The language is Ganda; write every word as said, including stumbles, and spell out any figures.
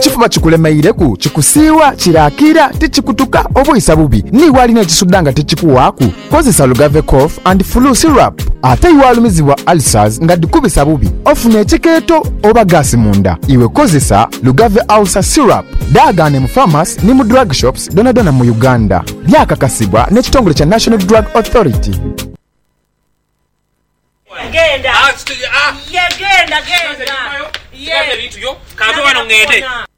ekifuba kikulemeireku kikusiiwa kirakira tikikutuka obuyisa bubi niwalina ekisuddanga tekikuwaaku kozesa Lugave cough and flu syrup ate iwalumizibwa ulcers nga dikubisa bubi ofuna ekikeeto oba gaasi munda iwe kozesa Lugave ulcer syrup daagane mu pharmacy ni mu drug shops donadona mu Uganda byakakasibwa n'ekitongole kya National Drug Authority. Genda. Ah, yeah, genda, genda. Yeah. Kantu wano ngende.